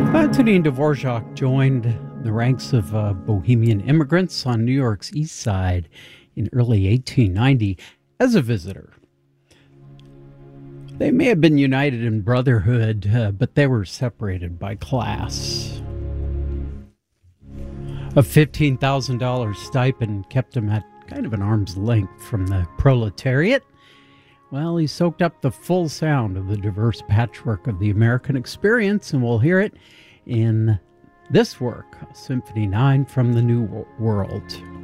Antonin Dvorak joined the ranks of Bohemian immigrants on New York's East Side in early 1890 as a visitor. They may have been united in brotherhood, but they were separated by class. A $15,000 stipend kept him at kind of an arm's length from the proletariat. Well, he soaked up the full sound of the diverse patchwork of the American experience, and we'll hear it in this work, Symphony 9 from the New World.